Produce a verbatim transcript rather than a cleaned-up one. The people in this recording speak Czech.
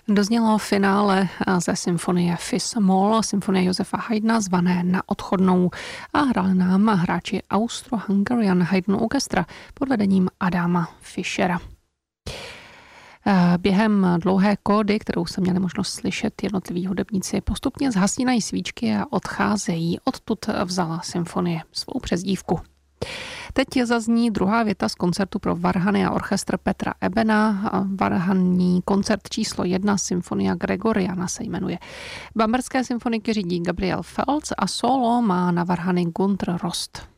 Doznělo finále ze symfonie Fis-Moll, symfonie Josefa Haydna, zvané Na odchodnou, a hráli nám hráči Austro-Hungarian Haydn Orchestra pod vedením Adama Fischera. Během dlouhé kódy, kterou jsme měli možnost slyšet, jednotliví hudebníci postupně zhasínají svíčky a odcházejí. Odtud vzala symfonie svou přezdívku. Teď zazní druhá věta z koncertu pro varhany a orchestr Petra Ebena. Varhanní koncert číslo jedna Symfonia Gregoriana se jmenuje. Bamberské symfoniky řídí Gabriel Feltz a solo má na varhany Gunther Rost.